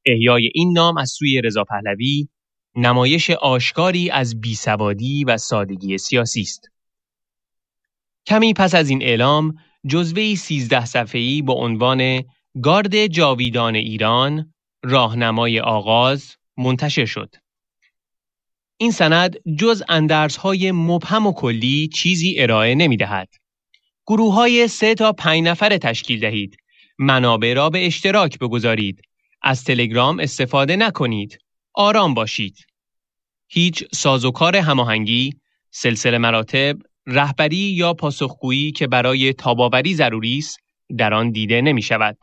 احیای این نام از سوی رضا پهلوی نمایش آشکاری از بیسوادی و سادگی سیاسی است. کمی پس از این اعلام، جزوه‌ای 13 صفحه‌ای با عنوان گارد جاویدان ایران، راهنمای آغاز منتشر شد. این سند جز اندرزهای مبهم و کلی چیزی ارائه نمی‌دهد. گروه‌های 3 تا 5 نفره تشکیل دهید. منابع را به اشتراک بگذارید. از تلگرام استفاده نکنید. آرام باشید. هیچ سازوکار هماهنگی، سلسله مراتب، رهبری یا پاسخگویی که برای تاب‌آوری ضروری است، در آن دیده نمی‌شود.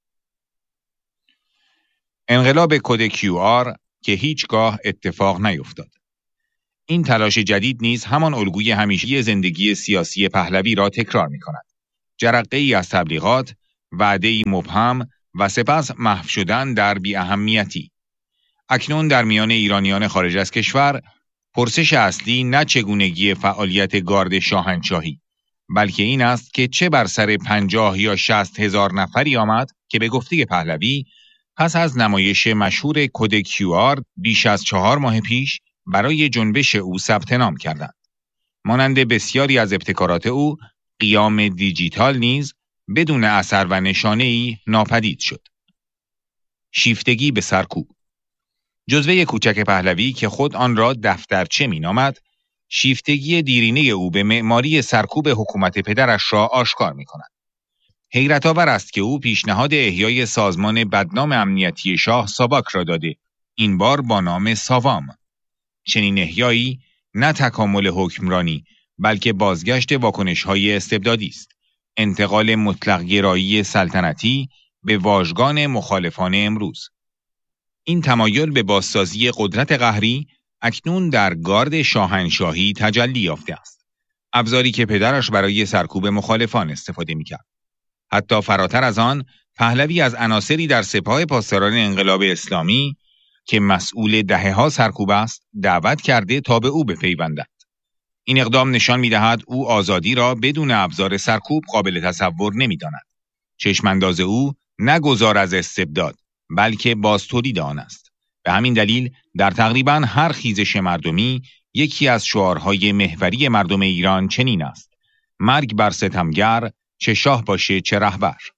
انقلاب کد QR که هیچگاه اتفاق نیفتاد. این تلاش جدید نیز همان الگوی همیشگی زندگی سیاسی پهلوی را تکرار می‌کند. جرقه‌ای از تبلیغات، وعده‌ای مبهم و سپس محو شدن در بی‌اهمیتی. اکنون در میان ایرانیان خارج از کشور، پرسش اصلی نه چگونگی فعالیت گارد شاهنشاهی، بلکه این است که چه بر سر 50 یا 60 هزار نفری آمد که به گفته پهلوی پس از نمایش مشهور کد QR بیش از 4 ماه پیش برای جنبش او ثبت نام کردند. مانند بسیاری از ابتکارات او، قیام دیجیتال نیز بدون اثر و نشانه‌ای ناپدید شد. شیفتگی به سرکوب. جزوه کوچک پهلوی که خود آن را دفترچه می‌نامد، شیفتگی دیرینه او به معماری سرکوب حکومت پدرش را آشکار می‌کند. حیرت‌آور است که او پیشنهاد احیای سازمان بدنام امنیتی شاه ساواک را داده، این بار با نام ساوام. چنین احیایی نه تکامل حکمرانی، بلکه بازگشت واکنش‌های استبدادی است. انتقال مطلق گرایی سلطنتی به واژگان مخالفان امروز. این تمایل به بازسازی قدرت قهری اکنون در گارد شاهنشاهی تجلی یافته است. ابزاری که پدرش برای سرکوب مخالفان استفاده می‌کرد. حتی فراتر از آن، پهلوی از عناصری در سپاه پاسداران انقلاب اسلامی که مسئول دهه‌ها سرکوب است، دعوت کرده تا به او بپیوندند. این اقدام نشان می‌دهد او آزادی را بدون ابزار سرکوب قابل تصور نمی‌داند. چشمانداز او نه گذار از استبداد، بلکه بازتولید آن است. به همین دلیل در تقریباً هر خیزش مردمی یکی از شعارهای محوری مردم ایران چنین است: مرگ بر ستمگر، چه شاه باشه چه رهبر.